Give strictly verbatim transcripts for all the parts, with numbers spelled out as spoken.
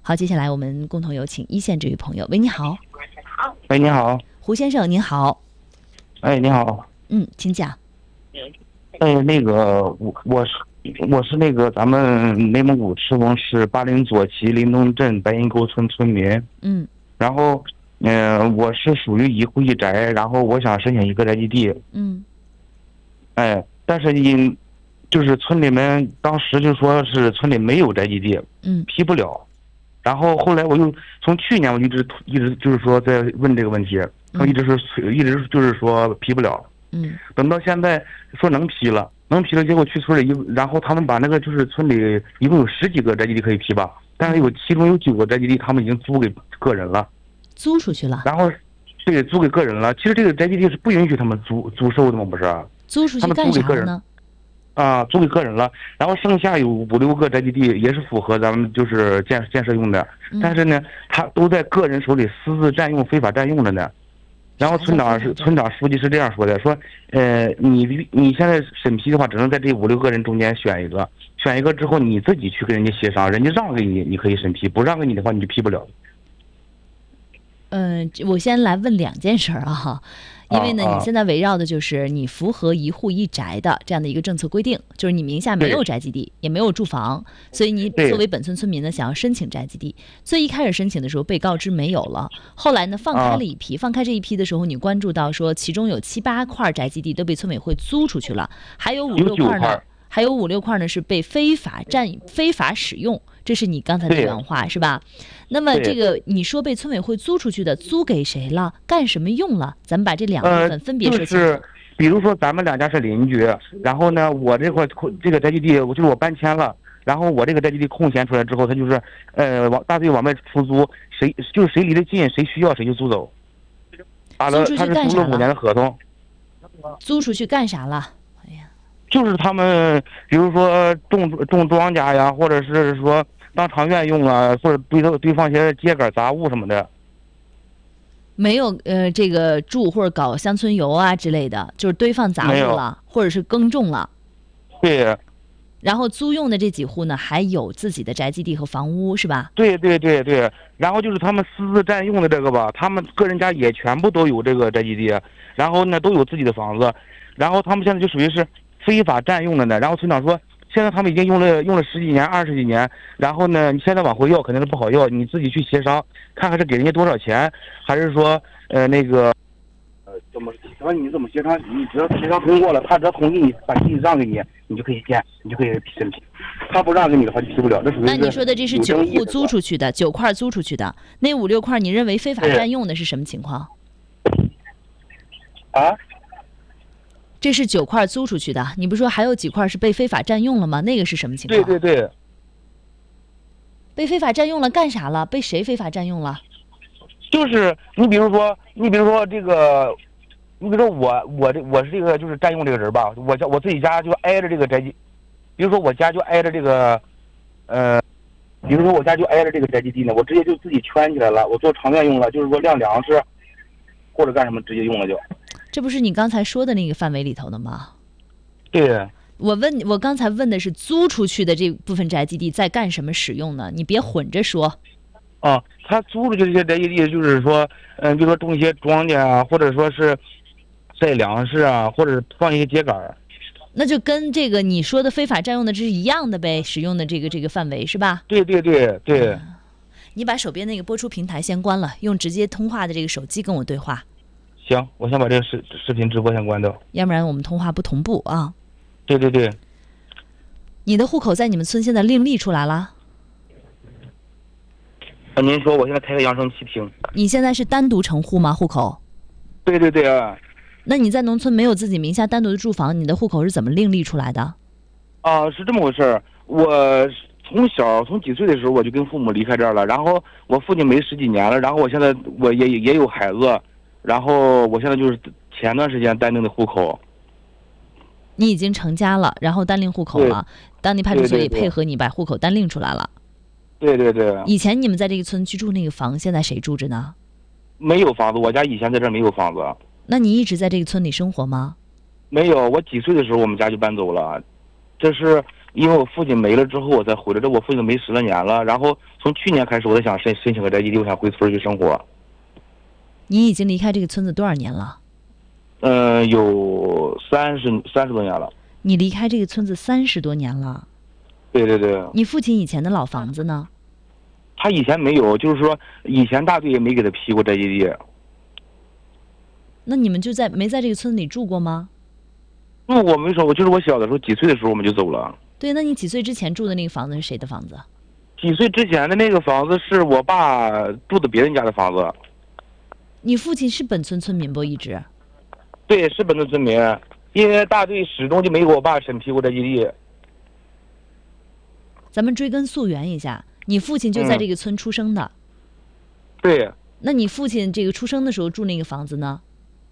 好，接下来我们共同有请一线这位朋友。喂，你好。 喂，你好。 胡先生，您好。 哎，你好。 嗯，请讲。 哎，那个我我是我是那个咱们内蒙古赤峰市巴林左旗林东镇白银沟村村民。 嗯。 然后，嗯、呃，我是属于一户一宅，然后我想申请一个宅基地。 嗯。 哎，但是因就是村里面当时就说是村里没有宅基地， 嗯， 批不了。然后后来我又从去年我一直一直就是说在问这个问题，他一直是一直就是说批不了。 嗯， 等到现在说能批了，能批了，结果去村里一，然后他们把那个就是村里一共有十几个宅基地可以批吧，但是有其中有九个宅基地他们已经租给个人了， 租出去了。 然后对，租给个人了。其实这个宅基地是不允许他们租租售的吗？不是？ 租出去干啥呢？ 啊，租给个人了，然后剩下有五六个宅基地也是符合咱们就是建建设用的， 嗯、 但是呢，他都在个人手里私自占用、非法占用的呢。然后村长是村长书记是这样说的，说，呃，你你现在审批的话，只能在这五六个人中间选一个，选一个之后你自己去跟人家协商，人家让给你，你可以审批；不让给你的话，你就批不了。 嗯、呃，我先来问两件事啊哈。因为呢，你现在围绕的就是你符合一户一宅的这样的一个政策规定，就是你名下没有宅基地，也没有住房，所以你作为本村村民呢，想要申请宅基地。最一开始申请的时候被告知没有了，后来呢放开了一批，放开这一批的时候，你关注到说其中有七八块宅基地都被村委会租出去了，还有五六块呢，还有五六块呢是被非法占、非法使用。这是你刚才的原话是吧？那么这个你说被村委会租出去的，租给谁了？干什么用了？咱们把这两部分分别说清楚。 呃就是比如说咱们两家是邻居，然后呢，我这块这个宅基地，我就是我搬迁了，然后我这个宅基地空闲出来之后，他就是呃往大队往外出租，谁就是谁离得近，谁需要谁就租走。打了他是租了五年的合同。 租出去干啥了？哎呀， 就是他们比如说种种庄稼呀，或者是说当长院用啊，或者堆堆放些秸秆杂物什么的。 没有呃，这个住或者搞乡村游啊之类的，就是堆放杂物了，或者是耕种了。 对。 然后租用的这几户呢，还有自己的宅基地和房屋，是吧？ 对对对对。然后就是他们私自占用的这个吧，他们个人家也全部都有这个宅基地，然后呢都有自己的房子，然后他们现在就属于是非法占用的呢。然后村长说，现在他们已经用了用了十几年、二十几年，然后呢，你现在往回要肯定是不好要，你自己去协商，看看是给人家多少钱，还是说呃那个呃怎么只要你怎么协商，你只要协商通过了，他只要同意你把地让给你，你就可以建，你就可以申请。他不让给你的话就批不了。这属于那你说的这是九户租出去的，九块租出去的，那五六块你认为非法占用的是什么情况？ 啊？ 这是九块租出去的，你不是说还有几块是被非法占用了吗？那个是什么情况？ 对对对。 被非法占用了干啥了？被谁非法占用了？ 就是你比如说，你比如说这个，你比如说我我这我是这个就是占用这个人吧，我家我自己家就挨着这个宅基，比如说我家就挨着这个，呃，比如说我家就挨着这个宅基地呢，我直接就自己圈起来了，我做长院用了，就是说晾粮食或者干什么直接用了就。 这不是你刚才说的那个范围里头的吗？ 对。 我问，我刚才问的是租出去的这部分宅基地在干什么使用呢？你别混着说。 啊，他租出去这些宅基地，就是说，嗯、呃，比如说种一些庄稼啊，或者说是晒粮食啊，或者放一些秸秆。 那就跟这个你说的非法占用的这是一样的呗，使用的这个这个范围是吧？ 对对对对、嗯。 你把手边那个播出平台先关了，用直接通话的这个手机跟我对话。 行，我先把这个视视频直播先关掉， 要不然我们通话不同步啊。 对对对。 你的户口在你们村现在另立出来了？ 啊，您说我现在开个扬声器听。 你现在是单独成户吗？户口？ 对对对啊。 那你在农村没有自己名下单独的住房，你的户口是怎么另立出来的？ 啊，是这么回事儿。我从小从几岁的时候我就跟父母离开这儿了，然后我父亲没十几年了，然后我现在我也也有孩子，然后我现在就是前段时间单另的户口。 你已经成家了，然后单另户口了，当地派出所也配合你把户口单另出来了。 对对对。 以前你们在这个村居住那个房，现在谁住着呢？ 没有房子，我家以前在这儿没有房子。 那你一直在这个村里生活吗？ 没有，我几岁的时候我们家就搬走了。这是因为我父亲没了之后我才回来，这我父亲没十来年了，然后从去年开始我才想申申请个宅基地，我想回村去生活。 你已经离开这个村子多少年了？ 嗯、呃，有三十三十多年了。 你离开这个村子三十多年了？ 对对对。 你父亲以前的老房子呢？ 他以前没有，就是说以前大队也没给他批过宅基地。 那你们就在没在这个村子里住过吗？ 那我没说，我就是我小的时候几岁的时候我们就走了。 对，那你几岁之前住的那个房子是谁的房子？ 几岁之前的那个房子是我爸住的别人家的房子。 你父亲是本村村民不？一直？ 对，是本村村民，因为大队始终就没给我爸审批过宅基地。 咱们追根溯源一下，你父亲就在这个村出生的。 嗯、对。 那你父亲这个出生的时候住那个房子呢？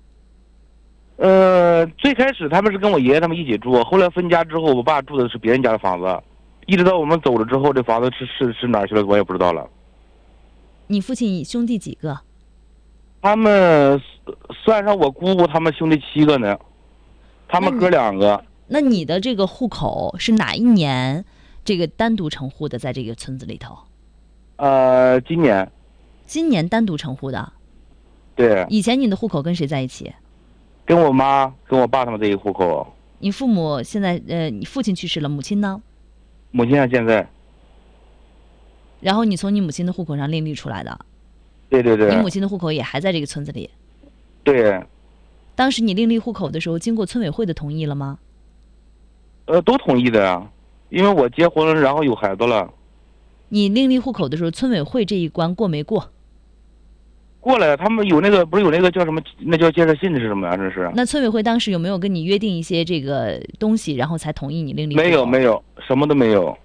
呃，最开始他们是跟我爷爷他们一起住，后来分家之后，我爸住的是别人家的房子，一直到我们走了之后，这房子是是是哪儿去了，我也不知道了。 你父亲兄弟几个？ 他们算上我姑姑，他们兄弟七个呢，他们哥两个。 那你, 那你的这个户口是哪一年这个单独成户的，在这个村子里头？ 呃，今年。 今年单独成户的。 对。 以前你的户口跟谁在一起？ 跟我妈跟我爸他们这一户口。 你父母现在呃，你父亲去世了，母亲呢？ 母亲还健在。 然后你从你母亲的户口上另立出来的。 对对对。 你母亲的户口也还在这个村子里。 对。 当时你另立户口的时候，经过村委会的同意了吗？ 呃，都同意的呀，因为我结婚了，然后有孩子了。 你另立户口的时候，村委会这一关过没过？ 过来，他们有那个不是有那个叫什么？那叫建设信是什么呀？这是。 那村委会当时有没有跟你约定一些这个东西，然后才同意你另立户口？ 没有，没有，什么都没有。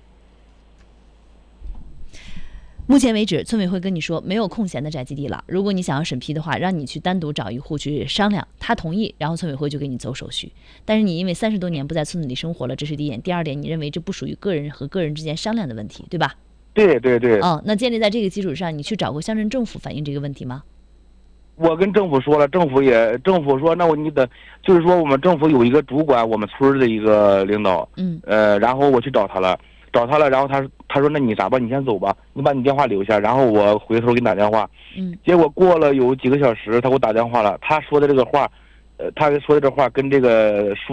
目前为止，村委会跟你说没有空闲的宅基地了。如果你想要审批的话，让你去单独找一户去商量，他同意，然后村委会就给你走手续。但是你因为三十多年不在村子里生活了，这是第一点。第二点，你认为这不属于个人和个人之间商量的问题，对吧？ 对对对。 哦，那建立在这个基础上，你去找过乡镇政府反映这个问题吗？ 我跟政府说了，政府也政府说，那我你得就是说我们政府有一个主管我们村的一个领导， 嗯， 呃，然后我去找他了，找他了，然后他他说那你咋办？你先走吧，你把你电话留下，然后我回头给你打电话。 嗯， 结果过了有几个小时，他给我打电话了，他说的这个话，呃，他说的这话跟这个说。